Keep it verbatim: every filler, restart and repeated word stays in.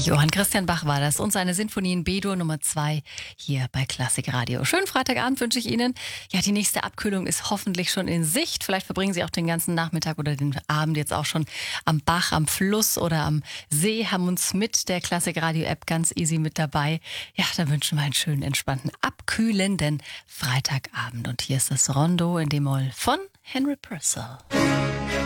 Johann Christian Bach war das und seine Sinfonie in B-Dur Nummer zwei hier bei Klassik Radio. Schönen Freitagabend wünsche ich Ihnen. Ja, die nächste Abkühlung ist hoffentlich schon in Sicht. Vielleicht verbringen Sie auch den ganzen Nachmittag oder den Abend jetzt auch schon am Bach, am Fluss oder am See, haben uns mit der Klassik Radio App ganz easy mit dabei. Ja, dann wünschen wir einen schönen, entspannten, abkühlenden Freitagabend. Und hier ist das Rondo in D-Moll von Henry Purcell.